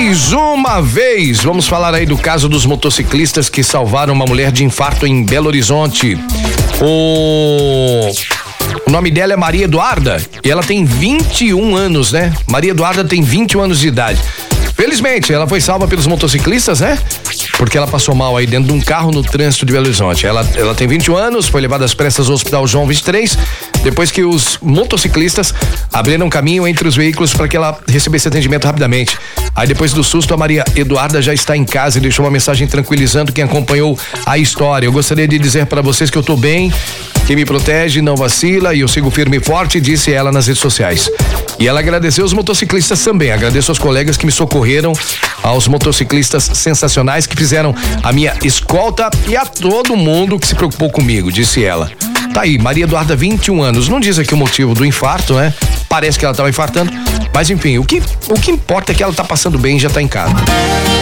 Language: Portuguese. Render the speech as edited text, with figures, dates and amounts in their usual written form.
Mais uma vez, vamos falar aí do caso dos motociclistas que salvaram uma mulher de infarto em Belo Horizonte. O nome dela é Maria Eduarda e ela tem 21 anos, né? Maria Eduarda tem 21 anos de idade. Felizmente, ela foi salva pelos motociclistas, né? Porque ela passou mal aí dentro de um carro no trânsito de Belo Horizonte. Ela tem 21 anos, foi levada às pressas ao Hospital João 23, depois que os motociclistas abriram caminho entre os veículos para que ela recebesse atendimento rapidamente. Aí depois do susto, a Maria Eduarda já está em casa e deixou uma mensagem tranquilizando quem acompanhou a história. Eu gostaria de dizer para vocês que eu tô bem, quem me protege não vacila e eu sigo firme e forte, disse ela nas redes sociais. E ela agradeceu os motociclistas também, agradeço aos colegas que me socorreram, aos motociclistas sensacionais que fizeram a minha escolta e a todo mundo que se preocupou comigo, disse ela. Tá aí, Maria Eduarda, 21 anos, não diz aqui o motivo do infarto, né? Parece que ela estava infartando, mas enfim, o que importa é que ela tá passando bem e já tá em casa.